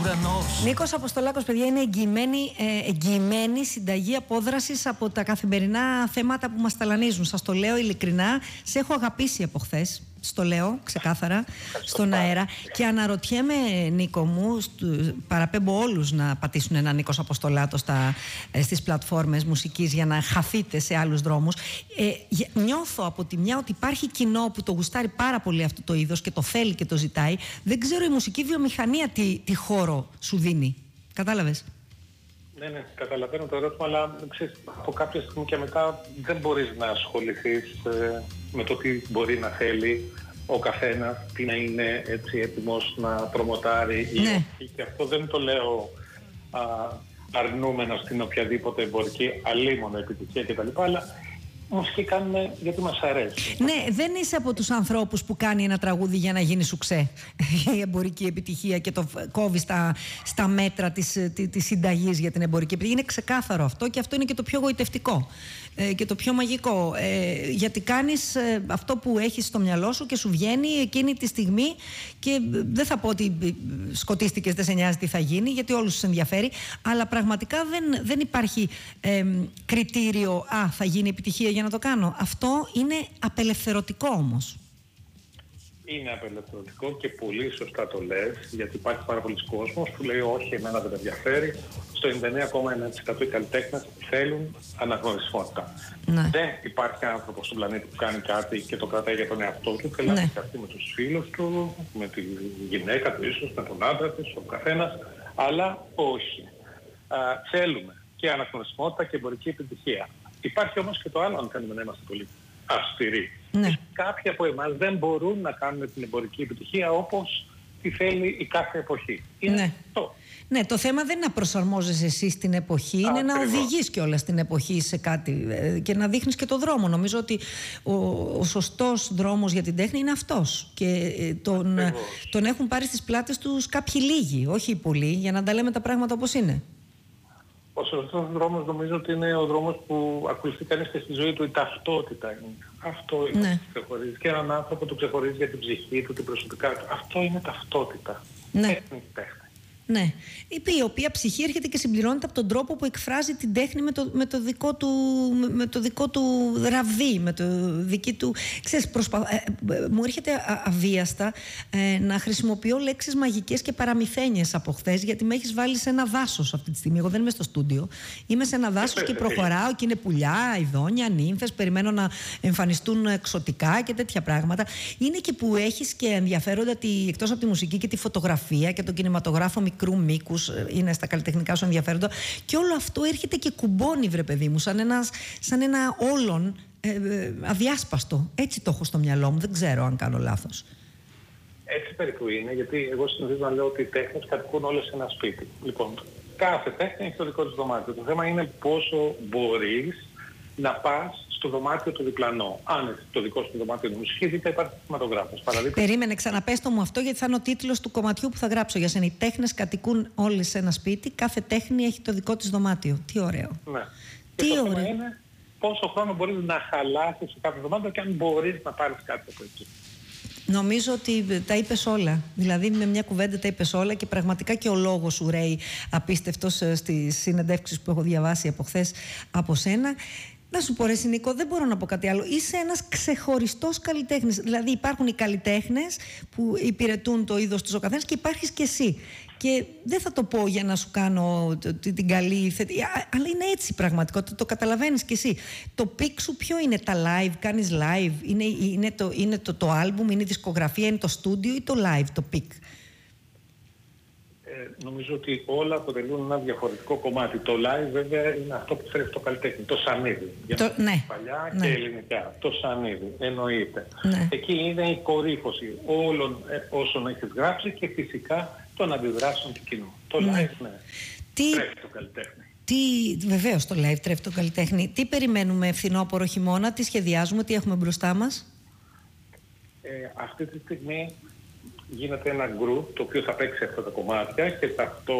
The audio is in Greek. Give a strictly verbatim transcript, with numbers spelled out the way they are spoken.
ουρανός. Νίκος Αποστολάκος, παιδιά, είναι εγγυημένη, ε, εγγυημένη συνταγή απόδρασης από τα καθημερινά θέματα που μας ταλανίζουν. Σας το λέω ειλικρινά, σε έχω αγαπήσει από χθες. Στο λέω ξεκάθαρα στον αέρα και αναρωτιέμαι, Νίκο μου, παραπέμπω όλους να πατήσουν ένα Νίκος Αποστολάτο στα, στις πλατφόρμες μουσικής για να χαθείτε σε άλλους δρόμους. Ε, νιώθω από τη μια ότι υπάρχει κοινό που το γουστάρει πάρα πολύ αυτό το είδος και το θέλει και το ζητάει. Δεν ξέρω η μουσική βιομηχανία τι, τι χώρο σου δίνει. Κατάλαβες? Ναι, ναι, καταλαβαίνω το ερώτημα, αλλά ξέρεις, από κάποια στιγμή και μετά δεν μπορείς να ασχοληθείς ε, με το τι μπορεί να θέλει ο καθένας, τι να είναι έτσι έτοιμος να προμοτάρει ή ναι. όχι. Και αυτό δεν το λέω α, αρνούμενο στην οποιαδήποτε εμπορική αλίμονο επιτυχία κτλ. Αλλά μουσική κάνουμε γιατί μας αρέσει. Ναι, δεν είσαι από τους ανθρώπους που κάνει ένα τραγούδι για να γίνει σουξέ η εμπορική επιτυχία και το κόβει στα, στα μέτρα της, της, της συνταγής για την εμπορική επιτυχία. Είναι ξεκάθαρο αυτό και αυτό είναι και το πιο γοητευτικό ε, και το πιο μαγικό. Ε, γιατί κάνεις ε, αυτό που έχεις στο μυαλό σου και σου βγαίνει εκείνη τη στιγμή και δεν θα πω ότι σκοτίστηκες, δεν σε νοιάζει τι θα γίνει, γιατί όλους τους ενδιαφέρει, αλλά πραγματικά δεν, δεν υπάρχει ε, κριτήριο «Α, θα γίνει επιτυχία για να το κάνω». Αυτό είναι απελευθερωτικό όμως. Είναι απελευθερωτικό και πολύ σωστά το λες, γιατί υπάρχει πάρα πολλοί κόσμος που λέει όχι, εμένα δεν με ενδιαφέρει. Στο ενενήντα εννέα κόμμα εννέα τοις εκατό οι καλλιτέχνες θέλουν αναγνωρισιμότητα. Ναι. Δεν υπάρχει άνθρωπος στον πλανήτη που κάνει κάτι και το κρατάει για τον εαυτό του. Θέλει να επικρατεί με τους φίλους του, με τη γυναίκα του ίσως, με τον άντρα της, ο καθένας, αλλά όχι. Α, θέλουμε και αναγνωρισιμότητα και εμπορική επιτυχία. Υπάρχει όμως και το άλλο, αν θέλουμε να είμαστε πολύ αυστηροί. Ναι. Κάποιοι από εμάς δεν μπορούν να κάνουν την εμπορική επιτυχία όπως τη θέλει η κάθε εποχή. Είναι ναι. αυτό. Ναι, το θέμα δεν είναι να προσαρμόζεσαι εσύ στην εποχή, είναι Ακριβώς. να οδηγείς κιόλας την εποχή σε κάτι και να δείχνεις και το δρόμο. Νομίζω ότι ο, ο σωστός δρόμος για την τέχνη είναι αυτός. Και τον, τον έχουν πάρει στις πλάτες τους κάποιοι λίγοι, όχι οι πολλοί, για να τα λέμε τα πράγματα όπως είναι. Ο σωστός δρόμος νομίζω ότι είναι ο δρόμος που ακολουθεί κανείς και στη ζωή του, η ταυτότητα είναι. Αυτό είναι ναι. που ξεχωρίζει. Και έναν άνθρωπο του ξεχωρίζει για την ψυχή του, την προσωπικά του. Αυτό είναι ταυτότητα. Ναι. Τέχνη, τέχνη. Ναι. Η οποία ψυχή έρχεται και συμπληρώνεται από τον τρόπο που εκφράζει την τέχνη με το, με το, δικό, του, με το δικό του ραβδί, με το δική του... Ξέρεις, προσπα... ε, ε, μου έρχεται α, αβίαστα ε, να χρησιμοποιώ λέξεις μαγικές και παραμυθένιες από χθες, γιατί με έχεις βάλει σε ένα δάσος αυτή τη στιγμή. Εγώ δεν είμαι στο στούντιο. Είμαι σε ένα δάσος και προχωράω και είναι πουλιά, ειδόνια, νύμφες, περιμένω να εμφανιστούν εξωτικά και τέτοια πράγματα. Είναι και που έχεις και ενδιαφέροντα τη, εκτός από τη μουσική και τη φωτογραφία και τον κινηματογράφο μικρού μήκους, είναι στα καλλιτεχνικά σου ενδιαφέροντα, και όλο αυτό έρχεται και κουμπώνει, βρε παιδί μου, σαν, ένας, σαν ένα όλον ε, ε, αδιάσπαστο. Έτσι το έχω στο μυαλό μου, δεν ξέρω αν κάνω λάθος. Έτσι περίπου είναι, γιατί εγώ συνηθίζω να λέω ότι οι τέχνες κατοικούν όλες σε ένα σπίτι. Λοιπόν, κάθε τέχνη έχει το δικό της δωμάτιο. Το θέμα είναι πόσο μπορείς να πας στο δωμάτιο του διπλανό. Αν έχει το δικό σου δωμάτιο του μουσική, δίπλα υπάρχει κινηματογράφος. Περίμενε, ξαναπες το μου αυτό, γιατί θα είναι ο τίτλος του κομματιού που θα γράψω για σένα. Οι τέχνες κατοικούν όλοι σε ένα σπίτι, κάθε τέχνη έχει το δικό της δωμάτιο. Τι ωραίο. Ναι. Τι και το ωραίο. θέμα είναι πόσο χρόνο μπορείς να χαλάσεις σε κάθε δωμάτιο και αν μπορείς να πάρεις κάτι από εκεί. Νομίζω ότι τα είπες όλα. Δηλαδή, με μια κουβέντα τα είπες όλα και πραγματικά και ο λόγος σου ρέει απίστευτος στις συνεντεύξεις που έχω διαβάσει από χθες από σένα. Να σου πω, ρε Νίκο, δεν μπορώ να πω κάτι άλλο. Είσαι ένας ξεχωριστός καλλιτέχνης. Δηλαδή, υπάρχουν οι καλλιτέχνες που υπηρετούν το είδος τους ο καθένας και υπάρχεις και εσύ. Και δεν θα το πω για να σου κάνω την καλή θετική, αλλά είναι έτσι πραγματικότητα, το καταλαβαίνεις κι εσύ. Το πικ σου ποιο είναι, τα live, κάνεις live, είναι, είναι, το, είναι το, το album, είναι η δισκογραφία, είναι το στούντιο ή το live, το πικ? Ε, νομίζω ότι όλα αποτελούν ένα διαφορετικό κομμάτι. Το live βέβαια είναι αυτό που φέρει το καλλιτέχνη, το σανίδι. Για το, ναι, παλιά ναι. και ελληνικά. Το σανίδι, εννοείται. Ναι. Εκεί είναι η κορύφωση όλων ε, όσων έχεις γράψει και φυσικά των αντιδράσεων του κοινού. Το ναι. live, ναι, Τι... τρέφει το καλλιτέχνη. Τι, βεβαίως το live τρέφει το καλλιτέχνη. Τι περιμένουμε φθινόπωρο, χειμώνα, τι σχεδιάζουμε, τι έχουμε μπροστά μας? Ε, αυτή τη στιγμή γίνεται ένα group το οποίο θα παίξει αυτά τα κομμάτια και αυτό